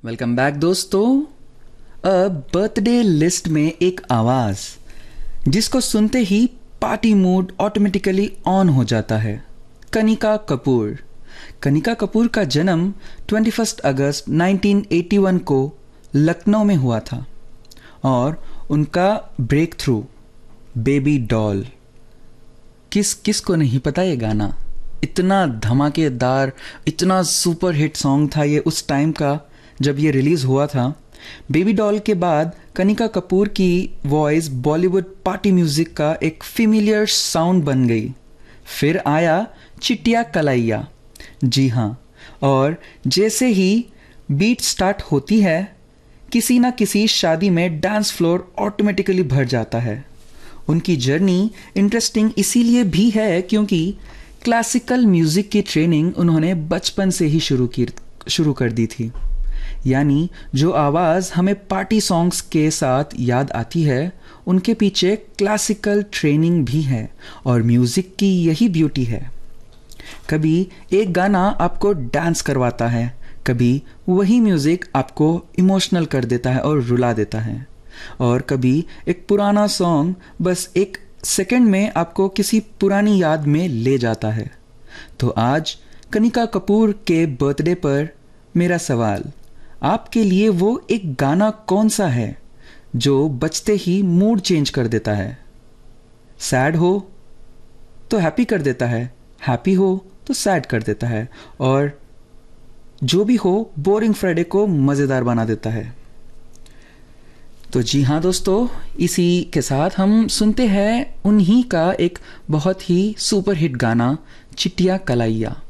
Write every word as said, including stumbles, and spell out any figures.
Welcome back दोस्तों। अब birthday list में एक आवाज जिसको सुनते ही पार्टी मूड ऑटोमेटिकली ऑन हो जाता है। कनिका कपूर। कनिका कपूर का जन्म इक्कीस अगस्त उन्नीस सौ इक्यासी को लखनऊ में हुआ था और उनका ब्रेक थ्रू बेबी डॉल। किस किस को नहीं पता ये गाना, इतना धमाकेदार, इतना सुपर हिट सॉन्ग था ये उस टाइम का जब ये रिलीज हुआ था। बेबी डॉल के बाद कनिका कपूर की वॉइस बॉलीवुड पार्टी म्यूजिक का एक फेमिलियर साउंड बन गई। फिर आया चिट्टिया कलाइया। जी हाँ, और जैसे ही बीट स्टार्ट होती है किसी ना किसी शादी में डांस फ्लोर ऑटोमेटिकली भर जाता है। उनकी जर्नी इंटरेस्टिंग इसीलिए भी है क्योंकि क्लासिकल म्यूजिक की ट्रेनिंग उन्होंने बचपन से ही शुरू की शुरू कर दी थी। यानी जो आवाज़ हमें पार्टी सॉन्ग्स के साथ याद आती है उनके पीछे क्लासिकल ट्रेनिंग भी है और म्यूज़िक की यही ब्यूटी है। कभी एक गाना आपको डांस करवाता है, कभी वही म्यूज़िक आपको इमोशनल कर देता है और रुला देता है, और कभी एक पुराना सॉन्ग बस एक सेकंड में आपको किसी पुरानी याद में ले जाता है। तो आज कनिका कपूर के बर्थडे पर मेरा सवाल, आपके लिए वो एक गाना कौन सा है जो बजते ही मूड चेंज कर देता है? सैड हो तो हैप्पी कर देता है, हैप्पी हो तो सैड कर देता है, और जो भी हो बोरिंग फ्राइडे को मज़ेदार बना देता है। तो जी हाँ दोस्तों, इसी के साथ हम सुनते हैं उन्हीं का एक बहुत ही सुपर हिट गाना चिट्टिया कलाइया।